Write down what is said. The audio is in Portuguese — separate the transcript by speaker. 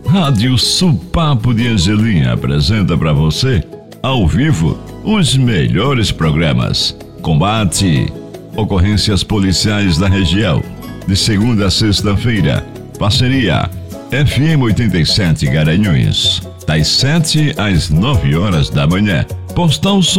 Speaker 1: Rádio Supapo de Angelim apresenta para você, ao vivo, os melhores programas. Combate, ocorrências policiais da região, de segunda a sexta-feira. Parceria FM 87 Garanhuns, das 7 às 9 horas da manhã. Postal